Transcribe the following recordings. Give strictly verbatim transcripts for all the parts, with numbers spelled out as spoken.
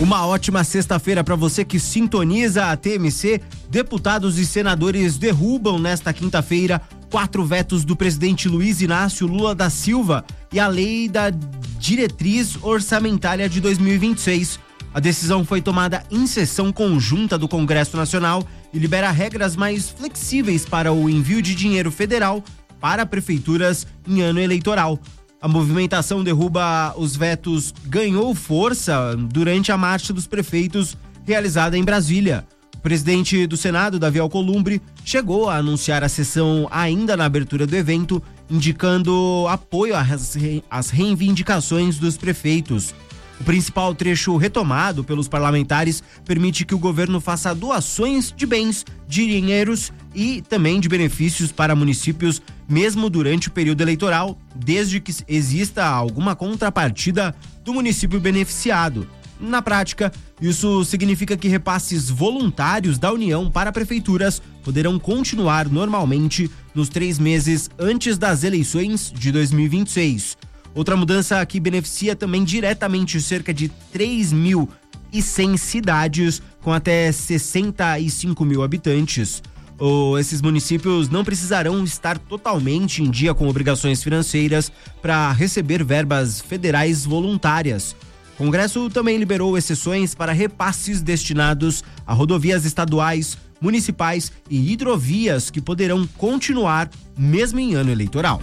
Uma ótima sexta-feira para você que sintoniza a T M C. Deputados e senadores derrubam nesta quinta-feira quatro vetos do presidente Luiz Inácio Lula da Silva e a lei da diretriz orçamentária de dois mil e vinte e seis. A decisão foi tomada em sessão conjunta do Congresso Nacional e libera regras mais flexíveis para o envio de dinheiro federal para prefeituras em ano eleitoral. A movimentação derruba os vetos ganhou força durante a Marcha dos Prefeitos realizada em Brasília. O presidente do Senado, Davi Alcolumbre, chegou a anunciar a sessão ainda na abertura do evento, indicando apoio às reivindicações dos prefeitos. O principal trecho retomado pelos parlamentares permite que o governo faça doações de bens, de dinheiros e também de benefícios para municípios, mesmo durante o período eleitoral, desde que exista alguma contrapartida do município beneficiado. Na prática, isso significa que repasses voluntários da União para prefeituras poderão continuar normalmente nos três meses antes das eleições de dois mil e vinte e seis. Outra mudança que beneficia também diretamente cerca de três mil e cem cidades com até sessenta e cinco mil habitantes. Ou esses municípios não precisarão estar totalmente em dia com obrigações financeiras para receber verbas federais voluntárias. O Congresso também liberou exceções para repasses destinados a rodovias estaduais, municipais e hidrovias que poderão continuar mesmo em ano eleitoral.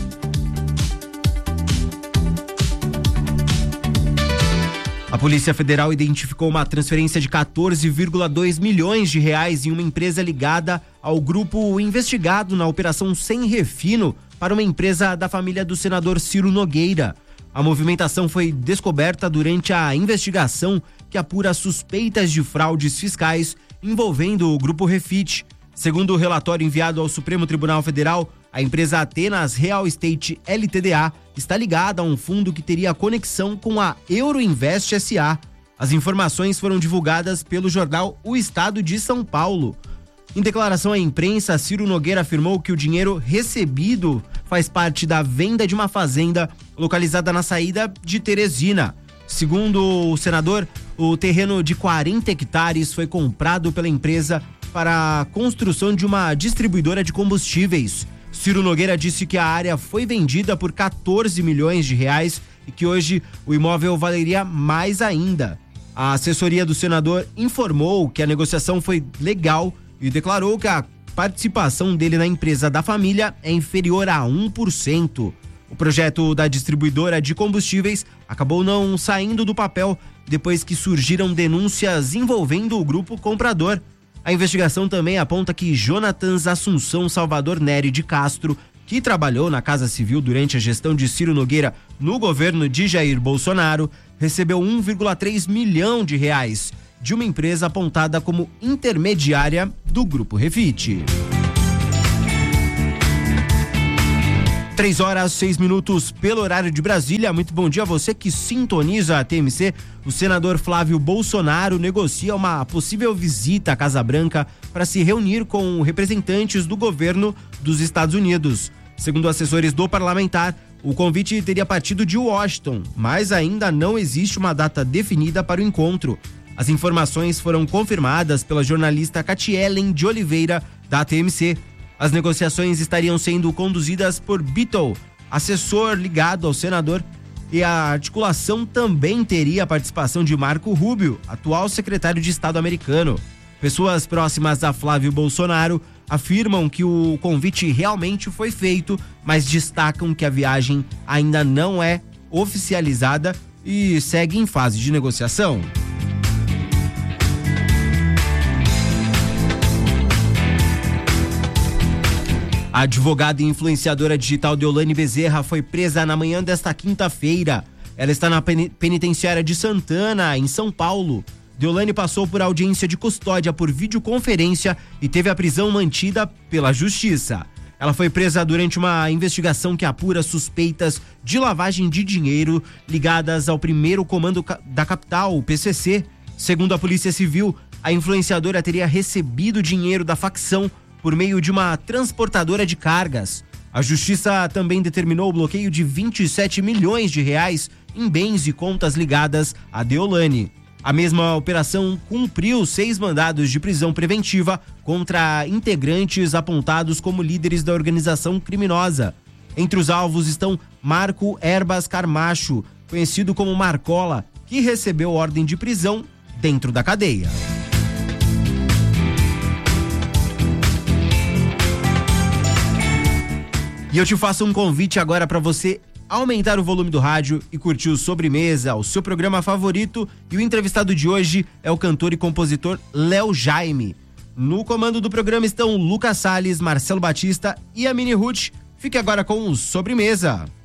A Polícia Federal identificou uma transferência de quatorze vírgula dois milhões de reais em uma empresa ligada ao grupo investigado na Operação Sem Refino para uma empresa da família do senador Ciro Nogueira. A movimentação foi descoberta durante a investigação que apura suspeitas de fraudes fiscais envolvendo o grupo Refit. Segundo o relatório enviado ao Supremo Tribunal Federal, a empresa Atenas Real Estate L T D A está ligada a um fundo que teria conexão com a Euroinvest S A. As informações foram divulgadas pelo jornal O Estado de São Paulo. Em declaração à imprensa, Ciro Nogueira afirmou que o dinheiro recebido faz parte da venda de uma fazenda localizada na saída de Teresina. Segundo o senador, o terreno de quarenta hectares foi comprado pela empresa para a construção de uma distribuidora de combustíveis. Ciro Nogueira disse que a área foi vendida por quatorze milhões de reais e que hoje o imóvel valeria mais ainda. A assessoria do senador informou que a negociação foi legal e declarou que a participação dele na empresa da família é inferior a um por cento. O projeto da distribuidora de combustíveis acabou não saindo do papel depois que surgiram denúncias envolvendo o grupo comprador. A investigação também aponta que Jonatas Assunção Salvador Nery de Castro, que trabalhou na Casa Civil durante a gestão de Ciro Nogueira no governo de Jair Bolsonaro, recebeu um vírgula três milhão de reais de uma empresa apontada como intermediária do Grupo Refit. Três horas, seis minutos pelo horário de Brasília. Muito bom dia a você que sintoniza a T M C. O senador Flávio Bolsonaro negocia uma possível visita à Casa Branca para se reunir com representantes do governo dos Estados Unidos. Segundo assessores do parlamentar, o convite teria partido de Washington, mas ainda não existe uma data definida para o encontro. As informações foram confirmadas pela jornalista Catielen de Oliveira, da T M C. As negociações estariam sendo conduzidas por Beatle, assessor ligado ao senador, e a articulação também teria a participação de Marco Rubio, atual secretário de Estado americano. Pessoas próximas a Flávio Bolsonaro afirmam que o convite realmente foi feito, mas destacam que a viagem ainda não é oficializada e segue em fase de negociação. A advogada e influenciadora digital Deolane Bezerra foi presa na manhã desta quinta-feira. Ela está na penitenciária de Santana, em São Paulo. Deolane passou por audiência de custódia por videoconferência e teve a prisão mantida pela Justiça. Ela foi presa durante uma investigação que apura suspeitas de lavagem de dinheiro ligadas ao primeiro comando da capital, o P C C. Segundo a Polícia Civil, a influenciadora teria recebido dinheiro da facção por meio de uma transportadora de cargas. A Justiça também determinou o bloqueio de vinte e sete milhões de reais em bens e contas ligadas a Deolane. A mesma operação cumpriu seis mandados de prisão preventiva contra integrantes apontados como líderes da organização criminosa. Entre os alvos estão Marco Herbas Carmacho, conhecido como Marcola, que recebeu ordem de prisão dentro da cadeia. E eu te faço um convite agora para você aumentar o volume do rádio e curtir o Sobremesa, o seu programa favorito, e o entrevistado de hoje é o cantor e compositor Léo Jaime. No comando do programa estão Lucas Salles, Marcelo Batista e a Mini Ruth. Fique agora com o Sobremesa.